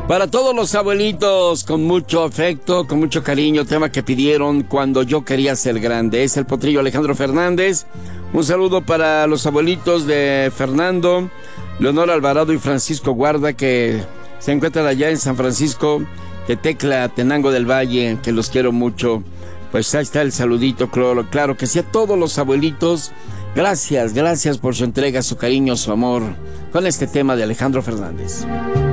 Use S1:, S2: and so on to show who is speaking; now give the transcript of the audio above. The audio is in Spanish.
S1: Para todos los abuelitos, con mucho afecto, con mucho cariño, tema que pidieron cuando yo quería ser grande. Es el potrillo Alejandro Fernández. Un saludo para los abuelitos de Fernando, Leonor Alvarado y Francisco Guarda, que se encuentran allá en San Francisco de Tecla, Tenango del Valle, que los quiero mucho. Pues ahí está el saludito, claro que sí, a todos los abuelitos. Gracias por su entrega, su cariño, su amor, con este tema de Alejandro Fernández.